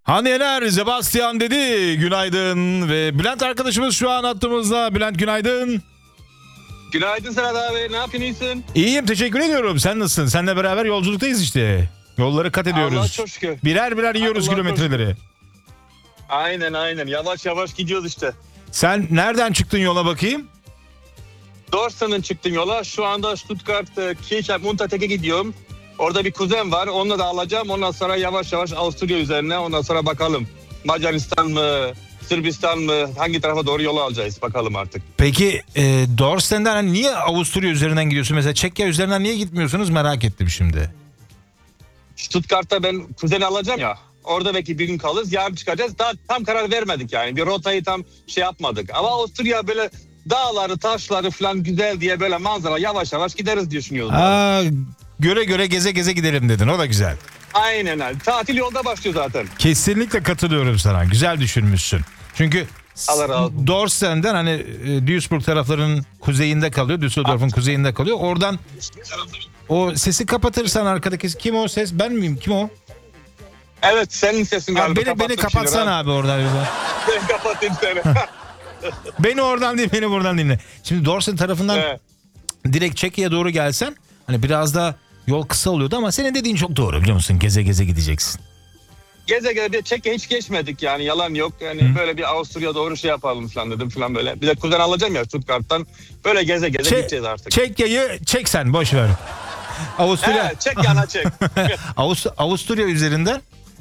Hande Yener, Sebastian dedi. Günaydın ve Bülent arkadaşımız şu an hattımızda. Bülent günaydın. Günaydın Serhat abi. Ne yapıyorsun, iyisin? İyiyim, teşekkür ediyorum. Sen nasılsın? Seninle beraber yolculuktayız işte. Yolları kat ediyoruz. Allah'a çok şükür. Birer birer yiyoruz Allah'a kilometreleri. Aynen. Yavaş yavaş gidiyoruz işte. Sen nereden çıktın yola bakayım? Dorsen'ın çıktım yola. Şu anda Stuttgart, Kirchheim, Untertek'e gidiyorum. Orada bir kuzen var. Onunla da alacağım. Ondan sonra yavaş yavaş Avusturya üzerine. Ondan sonra bakalım. Macaristan mı, Sırbistan mı, hangi tarafa doğru yolu alacağız bakalım artık. Peki Dorsen'den hani niye Avusturya üzerinden gidiyorsun? Mesela Çekya üzerinden niye gitmiyorsunuz, merak ettim şimdi. Stuttgart'ta ben kuzeni alacağım ya. Orada belki bir gün kalırız. Yarın çıkacağız. Daha tam karar vermedik yani. Bir rotayı tam şey yapmadık. Ama Avusturya böyle dağları, taşları falan güzel diye böyle manzara yavaş yavaş gideriz diye düşünüyoruz. Göre göre geze geze gidelim dedin. O da güzel. Aynen öyle. Tatil yolda başlıyor zaten. Kesinlikle katılıyorum sana. Güzel düşünmüşsün. Çünkü Allah razı olsun. Dorsen'den hani Duisburg taraflarının kuzeyinde kalıyor. Düsseldorf'un kuzeyinde kalıyor. Oradan o sesi kapatırsan arkadaki kim o ses? Ben miyim? Kim o? Evet, senin sesin galiba. Beni kapatsana abi oradan. Ben kapatayım seni. Beni oradan değil, beni buradan dinle. Şimdi Dorsen tarafından Evet. direkt Çekya'ya doğru gelsen hani biraz da yol kısa oluyordu ama senin dediğin çok doğru, biliyor musun? Geze geze gideceksin. Geze geze bir Çekya hiç geçmedik yani, yalan yok. Yani böyle bir Avusturya doğru şey yapalım falan dedim falan böyle. Bir de kuzen alacağım ya Stuttgart'tan. Böyle geze geze gideceğiz artık. Çekya'yı çek sen, boş ver. Avusturya. Çek yana çek. Avusturya üzerinden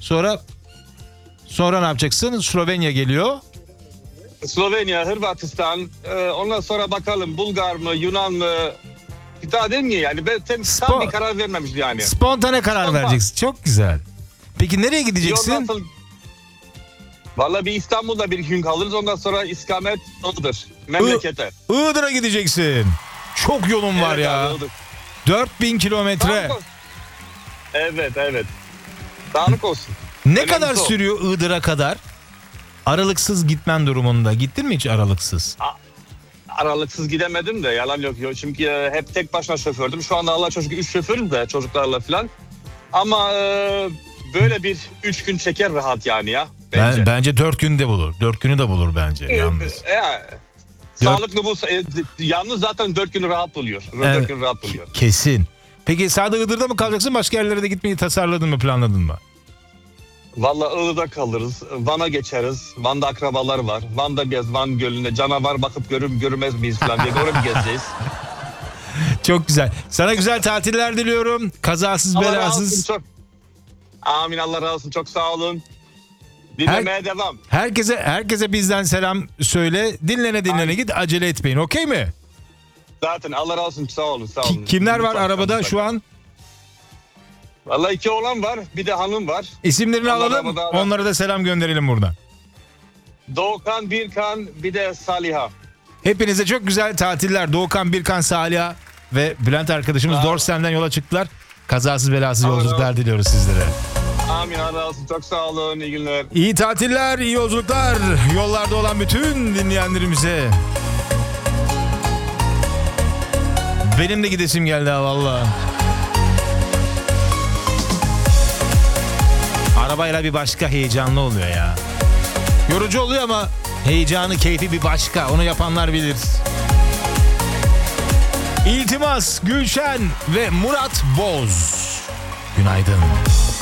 sonra ne yapacaksın? Slovenya geliyor. Slovenya, Hırvatistan, ondan sonra bakalım Bulgar mı, Yunan mı? Bir daha değil mi yani? Ben tam bir karar vermemiştim yani. Spontane karar vereceksin. Çok güzel. Peki nereye gideceksin? Vallahi bir İstanbul'da bir gün kalırız. Ondan sonra istikamet Iğdır. Memlekete. Iğdır'a gideceksin. Çok yolun var ya. Abi, 4000 kilometre. Evet. Dağınık olsun. Ne kadar sürüyor Iğdır'a kadar? Aralıksız gitmen durumunda. Gittin mi hiç aralıksız? Aralıksız gidemedim de, yalan yok. Çünkü hep tek başına şofördüm. Şu anda Allah çocuk 3 şoförüm de çocuklarla falan. Ama böyle bir 3 gün çeker rahat yani ya. Bence 4 günde bulur. 4 günü de bulur bence yalnız. Sağlıklı bu. Yalnız zaten 4 günü rahat buluyor. 4 gün rahat buluyor. Kesin. Peki sadece Iğdır'da mı kalacaksın? Başka yerlere de gitmeyi tasarladın mı, planladın mı? Vallahi Iğdır'da kalırız. Van'a geçeriz. Van'da akrabalar var. Van'da biraz Van Gölü'nde canavar bakıp görmez miyiz falan diye oraya bir gezeceğiz. Çok güzel. Sana güzel tatiller diliyorum. Kazasız Allah razı belasız. olsun çok. Amin, Allah razı olsun. Çok sağ olun. Dinlemeye devam. Herkese bizden selam söyle. Dinlene git. Acele etmeyin. Okey mi? Zaten Allah razı olsun. Sağ olun. Kimler var arabada şu an? Vallahi 2 oğlan var. Bir de hanım var. İsimlerini Allah alalım. arabada. Onlara da selam gönderelim buradan. Doğukan, Birkan, bir de Saliha. Hepinize çok güzel tatiller. Doğukan, Birkan, Saliha ve Bülent arkadaşımız Dorsen'den yola çıktılar. Kazasız belasız yolculuklar diliyoruz sizlere. Amin, Allah razı olsun. Çok sağ olun. İyi günler. İyi tatiller, iyi yolculuklar. Yollarda olan bütün dinleyenlerimize. Benim de gidesim geldi ha valla. Arabayla bir başka heyecanlı oluyor ya. Yorucu oluyor ama heyecanı, keyfi bir başka. Onu yapanlar bilir. İltimas, Gülşen ve Murat Boz. Günaydın.